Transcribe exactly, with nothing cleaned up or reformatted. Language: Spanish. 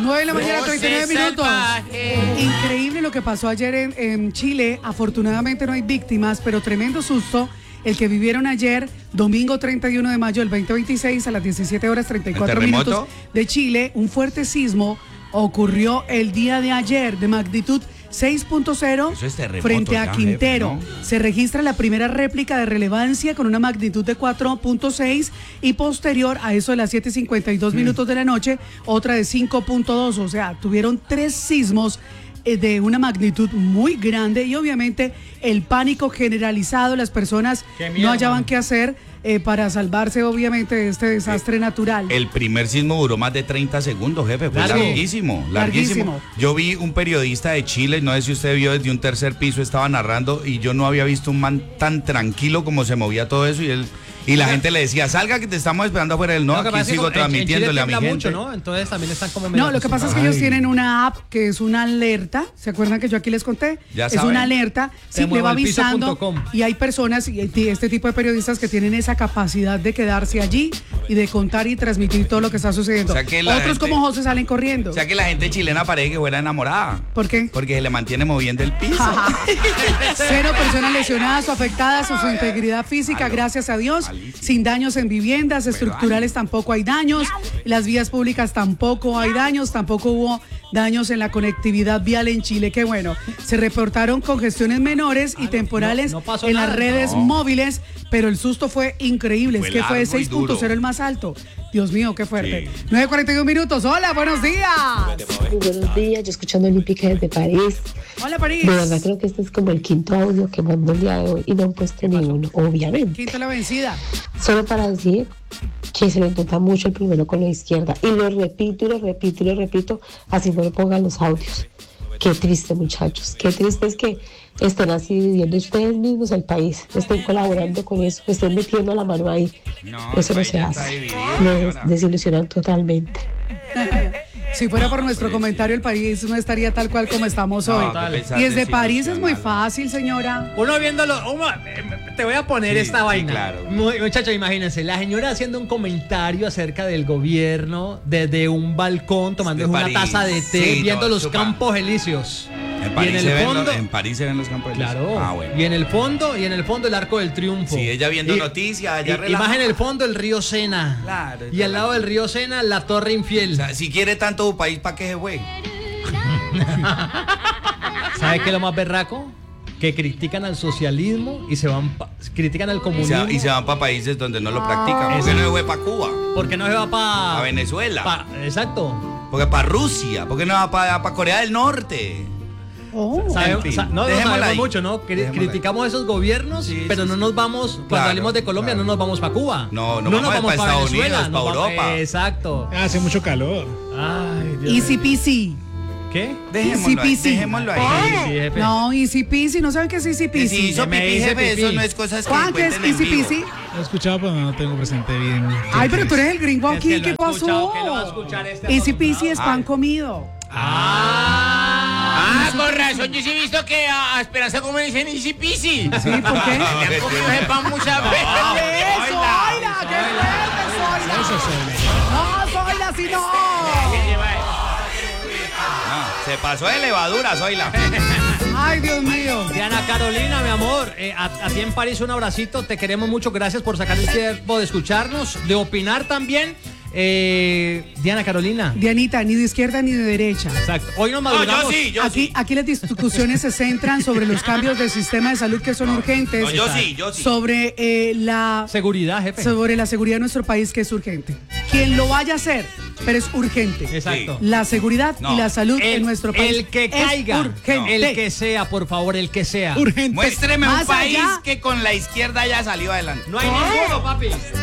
nueve de la mañana, treinta y nueve minutos. Increíble lo que pasó ayer en, en Chile. Afortunadamente no hay víctimas, pero tremendo susto el que vivieron ayer, domingo treinta y uno de mayo del veinte veintiséis, a las diecisiete horas treinta y cuatro minutos de Chile. Un fuerte sismo ocurrió el día de ayer de magnitud seis punto cero frente a Quintero. Jefe, ¿no? Se registra la primera réplica de relevancia con una magnitud de cuatro punto seis y posterior a eso de las siete cincuenta y dos mm. minutos de la noche, otra de cinco punto dos. O sea, tuvieron tres sismos de una magnitud muy grande y obviamente el pánico generalizado, las personas miedo, no hallaban man. qué hacer eh, para salvarse obviamente de este desastre eh, natural. El primer sismo duró más de treinta segundos, jefe, fue Largo. larguísimo, larguísimo. Larguísimo. Yo vi un periodista de Chile, no sé si usted vio, desde un tercer piso estaba narrando y yo no había visto un man tan tranquilo como se movía todo eso y él... Y la gente le decía, salga que te estamos esperando afuera del no, no aquí sigo transmitiéndole a mi gente. Mucho, ¿no? Entonces también están como... No, lo que pasa es que ellos tienen una app que es una alerta, ¿se acuerdan que yo aquí les conté? Ya es saben. una alerta, sí, le va avisando y hay personas y este tipo de periodistas que tienen esa capacidad de quedarse allí y de contar y transmitir todo lo que está sucediendo. O sea que Otros gente, como José salen corriendo. O sea que la gente chilena parece que fuera enamorada. ¿Por qué? Porque se le mantiene moviendo el piso. Cero personas lesionadas o afectadas o su integridad física, Aló. gracias a Dios, Malísimo. sin daños en viviendas estructurales tampoco hay daños, las vías públicas tampoco hay daños, tampoco hubo daños en la conectividad vial en Chile. Qué bueno, se reportaron congestiones menores y temporales no, no en nada, las redes no. móviles, pero el susto fue increíble, fue es que fue seis punto cero el más alto. Dios mío, qué fuerte. Sí. nueve cuarenta y uno minutos. Hola, buenos días. Muy buenos días, yo escuchando el Olímpica desde París. Hola, París. De verdad creo que este es como el quinto audio que mandó el día de hoy y no han puesto ni uno, obviamente. Quinta la vencida. Solo para decir que se le intenta mucho el primero con la izquierda. Y lo repito y lo repito y lo repito, así no le pongan los audios. Qué triste, muchachos. Qué triste es que estén así dividiendo ustedes mismos el país, estén colaborando con eso, estén metiendo la mano ahí. No, eso no se hace. Me desilusionan totalmente. Si fuera por nuestro comentario, el país no estaría tal cual como estamos hoy. No, y desde París es muy fácil, señora. Uno viéndolo, uno, te voy a poner sí, esta sí, vaina. Claro. Muchachos, imagínense, la señora haciendo un comentario acerca del gobierno desde un balcón, tomando una París. taza de té, sí, viendo no, los chupa. campos elíseos. En París, y en, el el fondo, ven, en París se ven los campos elíseos. Claro. Ah, bueno. Y en el fondo, y en el fondo el Arco del Triunfo. Sí, ella viendo y, noticias, allá y, y más en el fondo el río Sena. Claro. Y al lado del río Sena la Torre Infiel. O sea, si quiere tanto un país, ¿para qué se fue? ¿Sabe qué es lo más berraco? Que critican al socialismo y se van pa, critican al comunismo. Y se, van para países donde no lo practican. ¿Por qué no se fue para Cuba? ¿Por qué no se va para pa Venezuela? Pa, exacto. Porque para Rusia. ¿Por qué no va para pa Corea del Norte? Oh. Sabemos, sa no, no sabemos ahí. mucho, ¿no? Cri criticamos a esos gobiernos, sí, pero sí, no nos vamos, cuando claro, salimos de Colombia, claro. no nos vamos para Cuba. No, no, no nos vamos para Estados Unidos, para Europa. Exacto. Hace mucho calor. Ay, Dios Easy peasy. ¿Qué? Dejémoslo ahí, dejémoslo ahí. Sí, sí, no, easy peasy, ¿no saben qué es easy peasy? Si hizo pipí, jefe, eso no es cosas que ¿Cuál es easy peasy? Lo he escuchado, pero no tengo presente bien. Ay, pero tú eres el gringo aquí, ¿qué pasó? Este easy peasy es pan comido. Ah, ah, con razón, yo sí he visto que a, a Esperanza como le dicen easy peasy. Sí, ¿por qué? Le han comido ese pan muchas veces. ¡Eso, Zoila! ¡Qué fuerte, Zoila! ¡No, Zoila, si no! Se pasó de levadura, Zoila. Ay, Dios mío. Diana Carolina, mi amor, eh, a, a ti en París un abracito. Te queremos mucho. Gracias por sacar el tiempo de escucharnos, de opinar también. Eh, Diana Carolina. Dianita, ni de izquierda ni de derecha. Exacto. Hoy nos madrugamos. No, yo sí, yo aquí, sí. aquí las discusiones se centran sobre los cambios del sistema de salud que son urgentes. No, yo sí, yo sí. Sobre eh, la seguridad, jefe. Sobre la seguridad de nuestro país, que es urgente. Quien lo vaya a hacer, pero es urgente. Exacto. La seguridad no. y la salud el, en nuestro país. El que caiga. Urgente. El que sea, por favor, el que sea. Urgente. Muéstreme un Más país allá, que con la izquierda haya salido adelante. No hay ninguno, papi.